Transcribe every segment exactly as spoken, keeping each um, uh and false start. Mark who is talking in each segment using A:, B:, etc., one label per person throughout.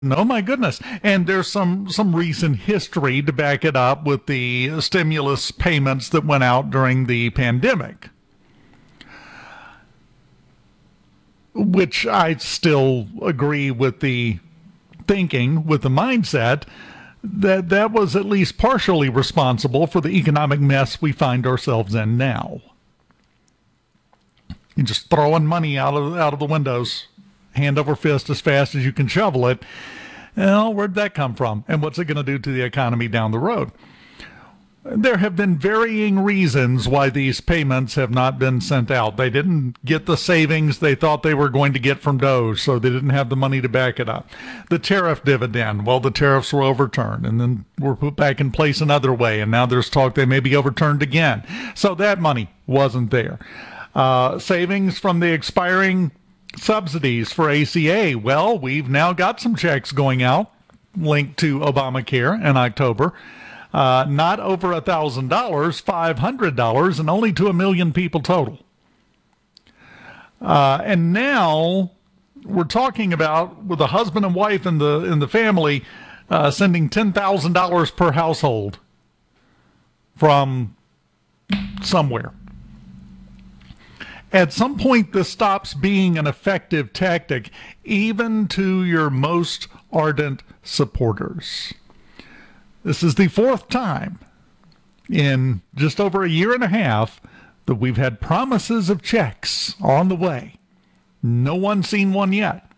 A: Oh my goodness. And there's some some recent history to back it up with the stimulus payments that went out during the pandemic, which I still agree with the thinking, with the mindset that that was at least partially responsible for the economic mess we find ourselves in now. You're just throwing money out of out of the windows, hand over fist, as fast as you can shovel it. Well, where'd that come from? And what's it going to do to the economy down the road? There have been varying reasons why these payments have not been sent out. They didn't get the savings they thought they were going to get from DOGE, so they didn't have the money to back it up. The tariff dividend, well, the tariffs were overturned and then were put back in place another way, and now there's talk they may be overturned again. So that money wasn't there. Uh, savings from the expiring subsidies for A C A. Well, we've now got some checks going out linked to Obamacare in October. Uh, not over one thousand dollars, five hundred dollars, and only to a million people total. Uh, and now we're talking about, with a husband and wife in the in the family, uh, sending ten thousand dollars per household from somewhere. At some point, this stops being an effective tactic, even to your most ardent supporters. This is the fourth time in just over a year and a half that we've had promises of checks on the way. No one's seen one yet.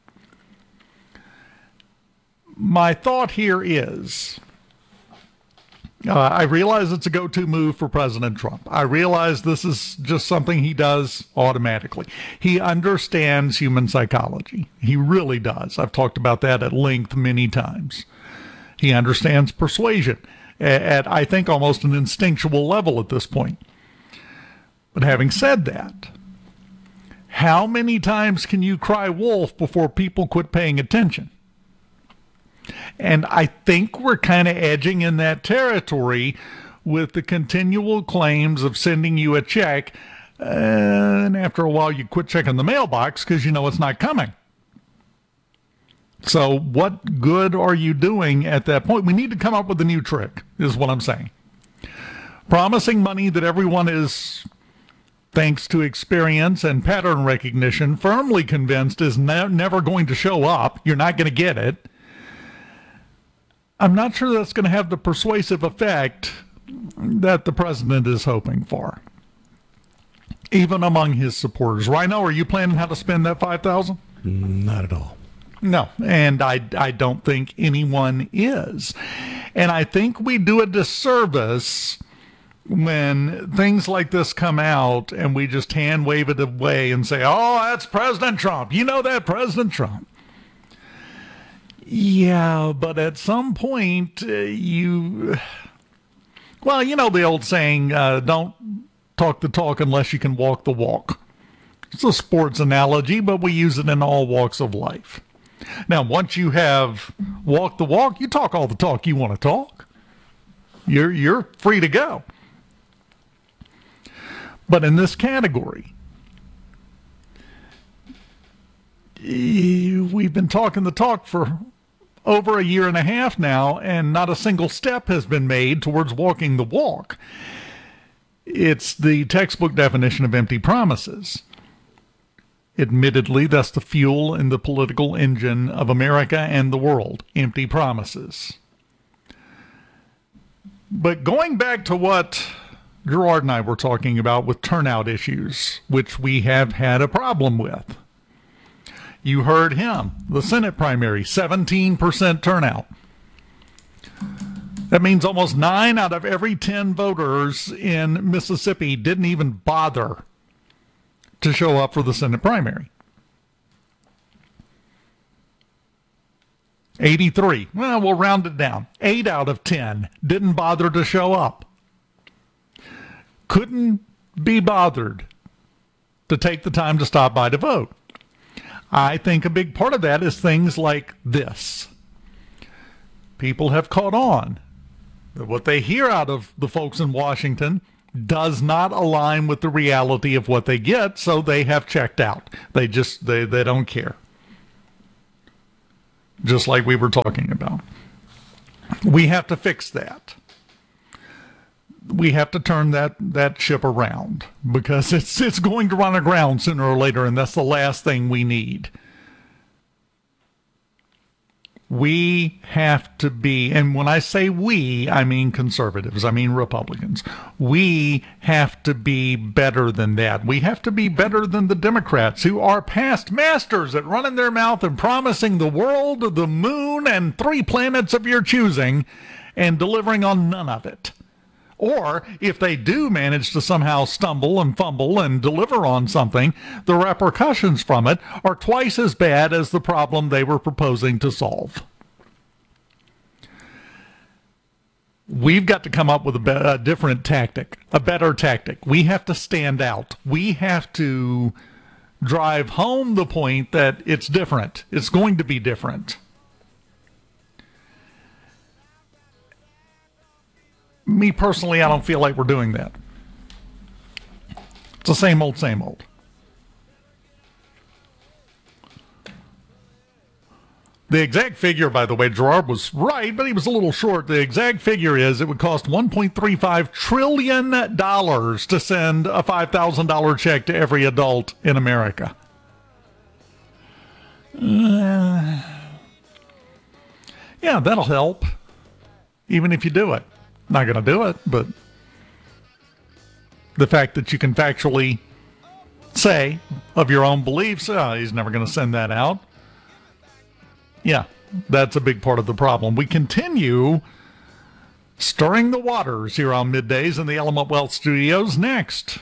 A: My thought here is, Uh, I realize it's a go-to move for President Trump. I realize this is just something he does automatically. He understands human psychology. He really does. I've talked about that at length many times. He understands persuasion at, at I think, almost an instinctual level at this point. But having said that, how many times can you cry wolf before people quit paying attention? And I think we're kind of edging in that territory with the continual claims of sending you a check, uh, and after a while you quit checking the mailbox because you know it's not coming. So what good are you doing at that point? We need to come up with a new trick, is what I'm saying. Promising money that everyone is, thanks to experience and pattern recognition, firmly convinced is ne- never going to show up. You're not going to get it. I'm not sure that's going to have the persuasive effect that the president is hoping for, even among his supporters. Rhino, are you planning how to spend that five thousand dollars?
B: Not at all.
A: No, and I, I don't think anyone is. And I think we do a disservice when things like this come out and we just hand wave it away and say, oh, that's President Trump. You know that, President Trump. Yeah, but at some point, uh, you, well, you know the old saying, uh, don't talk the talk unless you can walk the walk. It's a sports analogy, but we use it in all walks of life. Now, once you have walked the walk, you talk all the talk you want to talk. You're, you're free to go. But in this category, we've been talking the talk for over a year and a half now, and not a single step has been made towards walking the walk. It's the textbook definition of empty promises. Admittedly, that's the fuel in the political engine of America and the world, empty promises. But going back to what Gerard and I were talking about with turnout issues, which we have had a problem with. You heard him, the Senate primary, seventeen percent turnout. That means almost nine out of every ten voters in Mississippi didn't even bother to show up for the Senate primary. eighty-three, well, we'll round it down. eight out of ten didn't bother to show up. Couldn't be bothered to take the time to stop by to vote. I think a big part of that is things like this. People have caught on that what they hear out of the folks in Washington does not align with the reality of what they get, so they have checked out. They just, they, they don't care. just like we were talking about. We have to fix that. We have to turn that, that ship around because it's it's going to run aground sooner or later, and that's the last thing we need. We have to be, and when I say we, I mean conservatives, I mean Republicans. We have to be better than that. We have to be better than the Democrats, who are past masters at running their mouth and promising the world, the moon, and three planets of your choosing, and delivering on none of it. Or if they do manage to somehow stumble and fumble and deliver on something, the repercussions from it are twice as bad as the problem they were proposing to solve. We've got to come up with a, be- a different tactic, a better tactic. We have to stand out. We have to drive home the point that it's different. It's going to be different. Me personally, I don't feel like we're doing that. It's the same old, same old. The exact figure, by the way, Gerard was right, but he was a little short. The exact figure is it would cost one point three five trillion dollars to send a five thousand dollars check to every adult in America. Uh, yeah, that'll help, even if you do it. Not going to do it, but the fact that you can factually say of your own beliefs, oh, he's never going to send that out. Yeah, that's a big part of the problem. We continue stirring the waters here on Middays in the Element Wealth Studios next.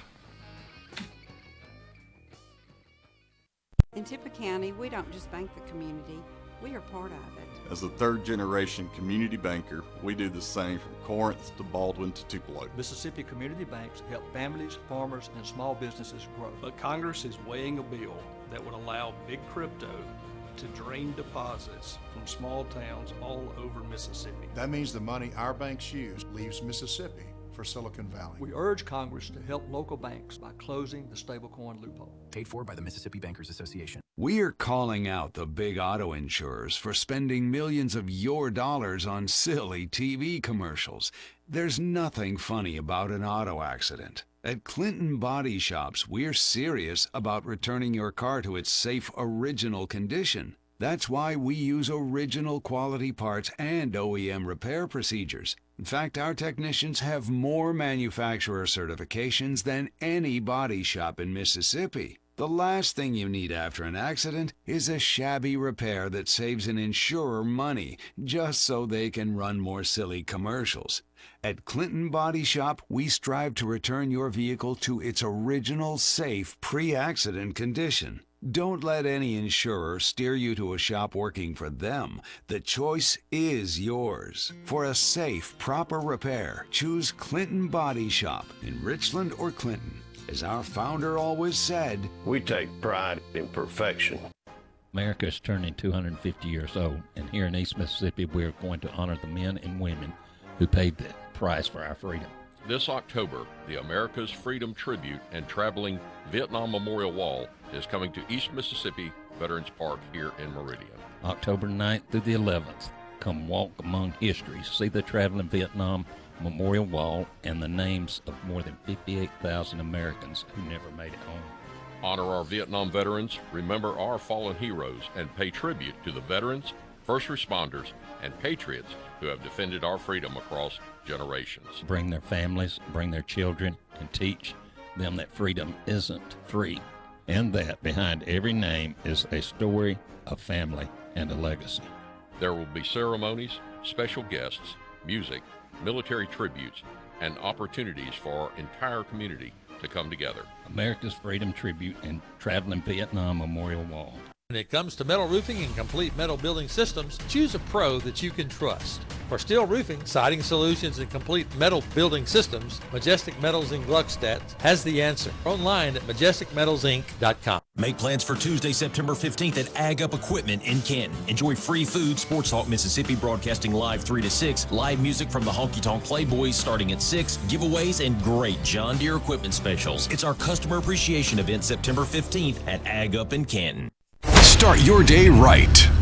B: In Tippah County, we don't just bank the community, we are part of it.
C: As a third-generation community banker, we do the same from Corinth to Baldwin to Tupelo.
D: Mississippi community banks help families, farmers, and small businesses grow.
E: But Congress is weighing a bill that would allow big crypto to drain deposits from small towns all over Mississippi.
F: That means the money our banks use leaves Mississippi for Silicon Valley.
D: We urge Congress to help local banks by closing the stablecoin loophole.
G: Paid for by the Mississippi Bankers Association.
H: We're calling out the big auto insurers for spending millions of your dollars on silly T V commercials. There's nothing funny about an auto accident. At Clinton Body Shops, we're serious about returning your car to its safe, original condition. That's why we use original quality parts and O E M repair procedures. In fact, our technicians have more manufacturer certifications than any body shop in Mississippi. The last thing you need after an accident is a shabby repair that saves an insurer money just so they can run more silly commercials. At Clinton Body Shop, we strive to return your vehicle to its original, safe, pre-accident condition. Don't let any insurer steer you to a shop working for them. The choice is yours. For a safe, proper repair, choose Clinton Body Shop in Richland or Clinton. As our founder always said,
I: we take pride in perfection.
J: America is turning two hundred fifty years old, and here in East Mississippi, we're going to honor the men and women who paid the price for our freedom.
K: This October, the America's Freedom Tribute and Traveling Vietnam Memorial Wall is coming to East Mississippi Veterans Park here in Meridian.
J: October ninth through the eleventh, come walk among history, see the Traveling Vietnam Memorial Wall and the names of more than fifty-eight thousand Americans who never made it home.
K: Honor our Vietnam veterans, remember our fallen heroes, and pay tribute to the veterans, first responders, and patriots who have defended our freedom across generations.
J: Bring their families, bring their children, and teach them that freedom isn't free, and that behind every name is a story, a family, and a legacy.
K: There will be ceremonies, special guests, music, military tributes, and opportunities for our entire community to come together.
J: America's Freedom Tribute and Traveling Vietnam Memorial Wall.
L: When it comes to metal roofing and complete metal building systems, choose a pro that you can trust. For steel roofing, siding solutions, and complete metal building systems, Majestic Metals in Gluckstadt has the answer. Online at majestic metals inc dot com.
M: Make plans for Tuesday, September fifteenth at Ag Up Equipment in Canton. Enjoy free food, Sports Talk Mississippi broadcasting live three to six, live music from the Honky Tonk Playboys starting at six, giveaways, and great John Deere equipment specials. It's our customer appreciation event September fifteenth at Ag Up in Canton.
H: Start your day right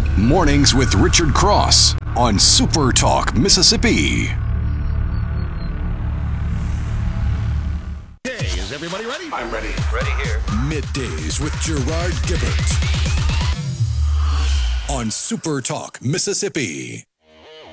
H: Mornings with Richard Cross on Super Talk Mississippi.
N: Hey, is everybody ready?
F: I'm ready.
N: Ready here.
O: Middays with Gerard Gibbert on Super Talk Mississippi.